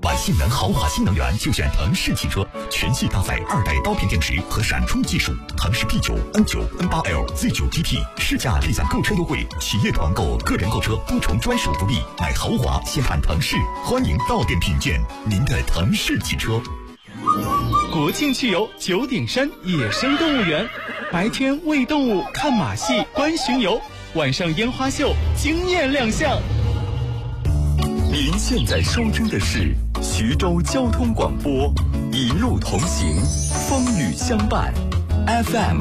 买性能豪华新能源就选腾势汽车，全系搭载2代刀片电池和闪充技术。腾势 P9、N9、N8L、Z9 GT，试驾立享购车优惠，企业团购、个人购车多重专属福利。买豪华先看腾势，欢迎到店品鉴您的腾势汽车。 国庆去游九鼎山野生动物园，白天喂动物、看马戏、观巡游，晚上烟花秀惊艳亮相。 您现在收听的是徐州交通广播，一路同行，风雨相伴 ，FM